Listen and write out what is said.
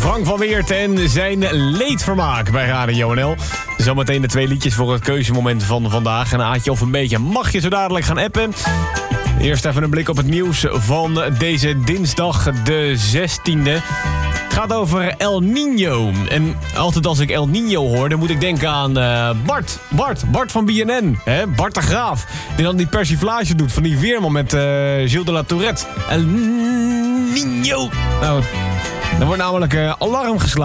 Frank van Weert en zijn leedvermaak bij Radio NL. Zometeen de 2 liedjes voor het keuzemoment van vandaag. Een aatje of een beetje mag je zo dadelijk gaan appen. Eerst even een blik op het nieuws van deze dinsdag de 16e. Het gaat over El Niño. En altijd als ik El Niño hoor, dan moet ik denken aan Bart van BNN. Hè? Bart de Graaf. Die dan die persiflage doet van die weerman met Gilles de la Tourette. El Niño. Nou, er wordt namelijk alarm geslagen.